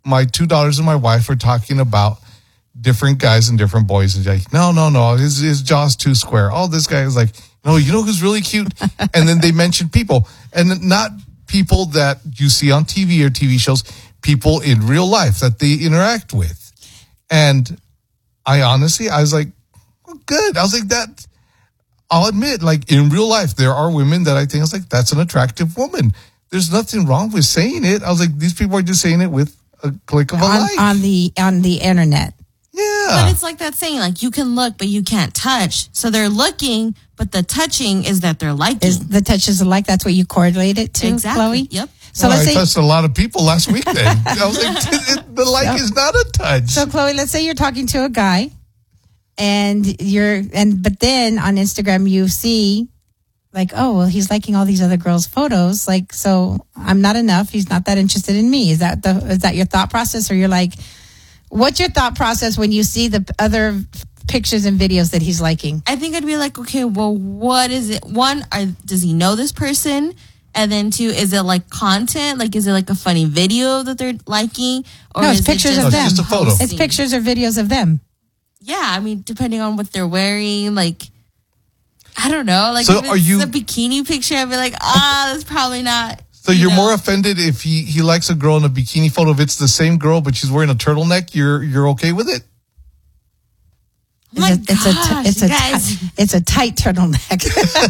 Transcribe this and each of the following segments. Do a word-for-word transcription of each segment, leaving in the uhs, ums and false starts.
my two daughters and my wife are talking about different guys and different boys. And like, no, no, no, his, his jaw's too square. Oh, this guy is like, no, you know who's really cute? And then they mention people. And not people that you see on T V or T V shows, people in real life that they interact with. And I honestly, I was like, well, good. I was like, that, I'll admit, like in real life, there are women that I think, I was like, that's an attractive woman. There's nothing wrong with saying it. I was like, these people are just saying it with a click of a on, like. On the, on the internet. Yeah. But it's like that saying, like, you can look, but you can't touch. So they're looking, but the touching is that they're liking. Is the touch is a like, that's what you correlate it to, exactly. Chloe? Yep. So well, let's I say, touched a lot of people last week then. I was like, the like so, is not a touch. So Chloe, let's say you're talking to a guy and you're, and, but then on Instagram you see like, oh, well, he's liking all these other girls' photos. Like, so I'm not enough. He's not that interested in me. Is that the, is that your thought process? Or you're like, what's your thought process when you see the other pictures and videos that he's liking? I think I'd be like, okay, well, what is it? One, are, does he know this person? And then two, is it like content? Like, is it like a funny video that they're liking? Or no, it's is pictures it of just them. It's just a photo. It's pictures or videos of them. Yeah, I mean, depending on what they're wearing, like, I don't know. Like, so if are it's you, a bikini picture, I'd be like, ah, that's probably not. So you you're know. more offended if he, he likes a girl in a bikini photo. If it's the same girl, but she's wearing a turtleneck, you're you're okay with it? Oh my it's a, gosh, it's a, it's a, guys. t- it's a tight turtleneck.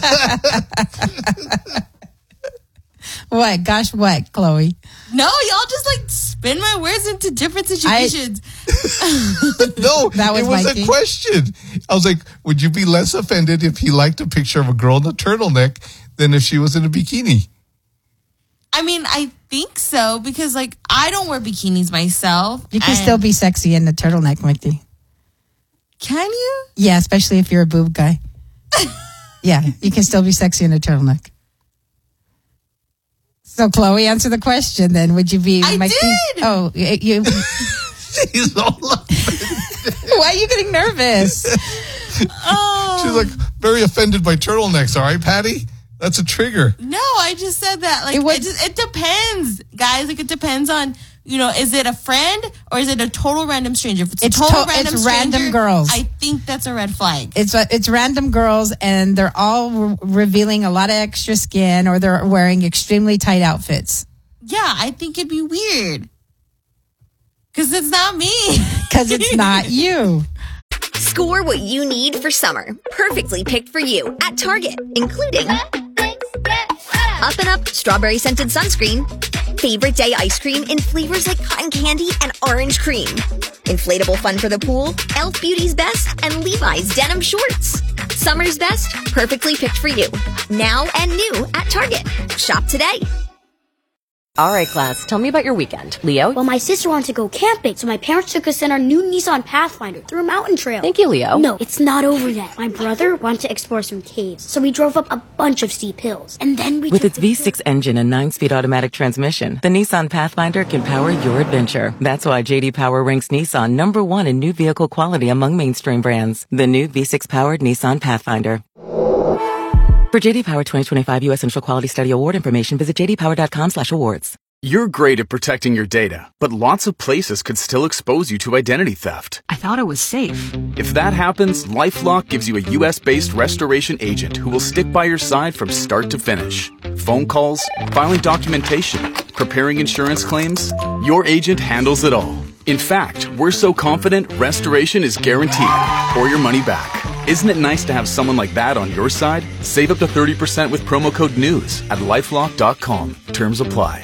What? Gosh, what, Chloe? No, y'all just like spin my words into different situations. No, That was it was my a thing. question. I was like, would you be less offended if he liked a picture of a girl in a turtleneck than if she was in a bikini? I mean, I think so because like I don't wear bikinis myself. You can and- still be sexy in the turtleneck, Mikey. Can you? Yeah, especially if you're a boob guy. Yeah, you can still be sexy in a turtleneck. So, Chloe, answer the question then. Would you be... I Mikey? did! Oh, you... you She's all why are you getting nervous? Oh. She's like very offended by turtlenecks. All right, Patty? That's a trigger. No, I just said that. Like It it, was- just, it depends, guys. Like it depends on, you know, is it a friend or is it a total random stranger? If it's, It's a total to- random it's stranger, random girls. I think that's a red flag. It's uh, it's random girls, and they're all re- revealing a lot of extra skin, or they're wearing extremely tight outfits. Yeah, I think it'd be weird. Because it's not me. Because it's not you. Score what you need for summer. Perfectly picked for you at Target, including Up and Up strawberry scented sunscreen, favorite day ice cream in flavors like cotton candy and orange cream, inflatable fun for the pool, e l f Beauty's Best, and Levi's denim shorts. Summer's best, perfectly picked for you. Now and new at Target. Shop today. All right, class, tell me about your weekend. Leo? Well, my sister wanted to go camping, so my parents took us in our new Nissan Pathfinder through a mountain trail. Thank you, Leo. No, it's not over yet. My brother wanted to explore some caves, so we drove up a bunch of steep hills. And then we With took its the V six engine and nine-speed automatic transmission, the Nissan Pathfinder can power your adventure. That's why J D Power ranks Nissan number one in new vehicle quality among mainstream brands. The new V six-powered Nissan Pathfinder. For J D Power twenty twenty-five U S Central Quality Study Award information, visit j d power dot com slash awards. You're great at protecting your data, but lots of places could still expose you to identity theft. I thought it was safe. If that happens, LifeLock gives you a U S-based restoration agent who will stick by your side from start to finish. Phone calls, filing documentation, preparing insurance claims, your agent handles it all. In fact, we're so confident restoration is guaranteed or your money back. Isn't it nice to have someone like that on your side? Save up to thirty percent with promo code NEWS at lifelock dot com. Terms apply.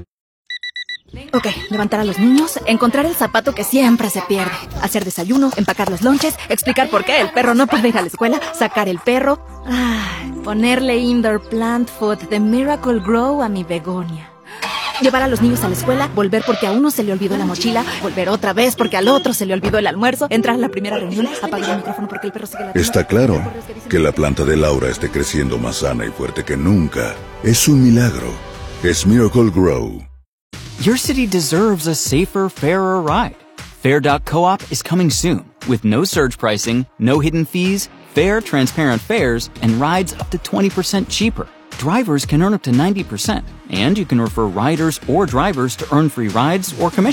Ok, levantar a los niños, encontrar el zapato que siempre se pierde, hacer desayuno, empacar los lonches, explicar por qué el perro no puede ir a la escuela, sacar el perro, ah, ponerle indoor plant food de Miracle Grow a mi begonia. Llevar a los niños a la escuela, volver porque a uno se le olvidó la mochila, volver otra vez porque al otro se le olvidó el almuerzo, entrar a la primera reunión, apagar el micrófono porque el perro sigue la... Está claro que la planta de Laura esté creciendo más sana y fuerte que nunca. Es un milagro. Es Miracle Grow. Your city deserves a safer, fairer ride. Fair dot coop is coming soon with no surge pricing, no hidden fees, fair, transparent fares, and rides up to twenty percent cheaper. Drivers can earn up to ninety percent, and you can refer riders or drivers to earn free rides or commission.